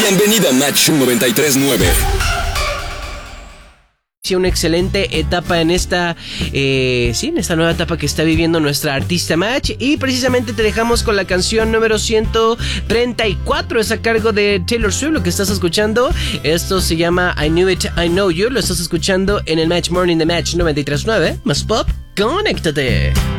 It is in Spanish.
Bienvenida a Match 93.9. Una excelente etapa en esta nueva etapa que está viviendo nuestra artista Match, y precisamente te dejamos con la canción número 134, es a cargo de Taylor Swift, lo que estás escuchando. Esto se llama I Knew It, I Know You, lo estás escuchando en el Match Morning de Match 93.9, más pop, conéctate.